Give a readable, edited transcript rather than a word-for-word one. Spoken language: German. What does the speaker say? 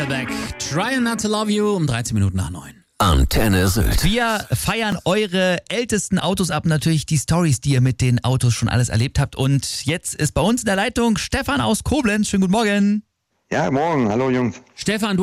Nickelback. Trying Not to Love You um 13 Minuten nach 9. Antenne Sylt. Wir feiern eure ältesten Autos ab, natürlich die Stories, die ihr mit den Autos schon alles erlebt habt. Und jetzt ist bei uns in der Leitung Stefan aus Koblenz. Schönen guten Morgen. Ja, morgen. Hallo Jungs. Stefan, du